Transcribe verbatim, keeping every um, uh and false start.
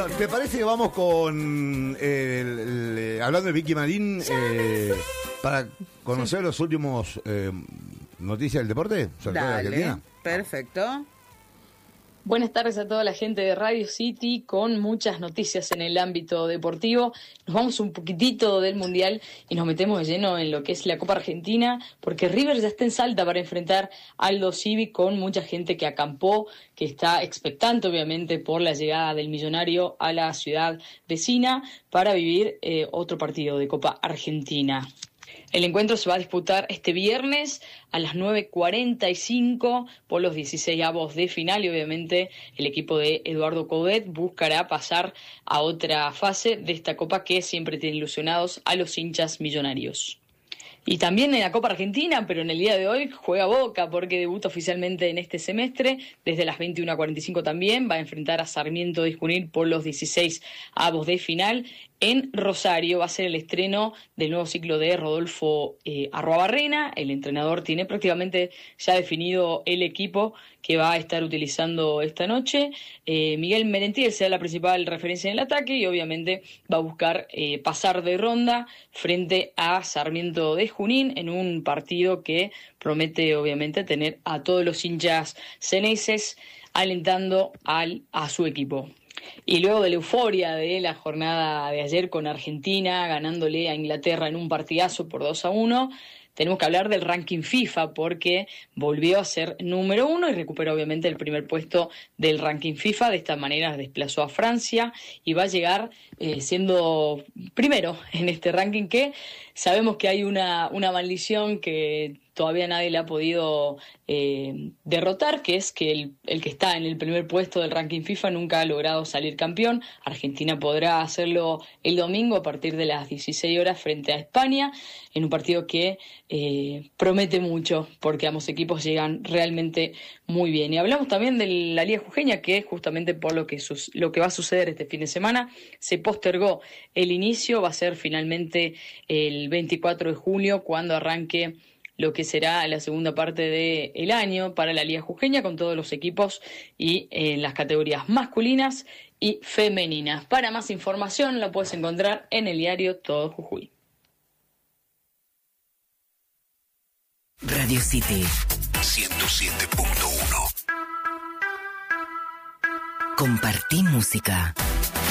Bueno, ¿te parece que vamos con eh, el, el, hablando de Vicky Marín eh, para conocer sí. los últimos eh, noticias del deporte? Sobre todo de Argentina. Perfecto. Buenas tardes a toda la gente de Radio City con muchas noticias en el ámbito deportivo. Nos vamos un poquitito del Mundial y nos metemos de lleno en lo que es la Copa Argentina, porque River ya está en Salta para enfrentar a Aldo Civi con mucha gente que acampó, que está expectante obviamente por la llegada del millonario a la ciudad vecina para vivir eh, otro partido de Copa Argentina. El encuentro se va a disputar este viernes a las nueve cuarenta y cinco por los dieciseisavos de final y obviamente el equipo de Eduardo Coudet buscará pasar a otra fase de esta copa que siempre tiene ilusionados a los hinchas millonarios. Y también en la Copa Argentina, pero en el día de hoy juega Boca porque debuta oficialmente en este semestre. Desde las veintiuna cuarenta y cinco también va a enfrentar a Sarmiento de Junín por los dieciseisavos de final. En Rosario va a ser el estreno del nuevo ciclo de Rodolfo eh, Arruabarrena. El entrenador tiene prácticamente ya definido el equipo que va a estar utilizando esta noche. Eh, Miguel Merentiel será la principal referencia en el ataque y obviamente va a buscar eh, pasar de ronda frente a Sarmiento de Junín en un partido que promete obviamente tener a todos los hinchas ceneices alentando al, a su equipo. Y luego de la euforia de la jornada de ayer con Argentina ganándole a Inglaterra en un partidazo por dos a uno, tenemos que hablar del ranking FIFA porque volvió a ser número uno y recuperó obviamente el primer puesto del ranking FIFA. De esta manera desplazó a Francia y va a llegar eh, siendo primero en este ranking, que sabemos que hay una, una maldición que todavía nadie le ha podido eh, derrotar, que es que el, el que está en el primer puesto del ranking FIFA nunca ha logrado salir campeón. Argentina podrá hacerlo el domingo a partir de las dieciséis horas frente a España, en un partido que eh, promete mucho, porque ambos equipos llegan realmente muy bien. Y hablamos también de la Liga Jujeña, que justamente por lo que, sus, lo que va a suceder este fin de semana, se postergó el inicio, va a ser finalmente el veinticuatro de julio cuando arranque lo que será la segunda parte del año para la Liga Jujeña, con todos los equipos y en eh, las categorías masculinas y femeninas. Para más información la puedes encontrar en el diario Todo Jujuy. Radio City ciento siete punto uno. Compartí música.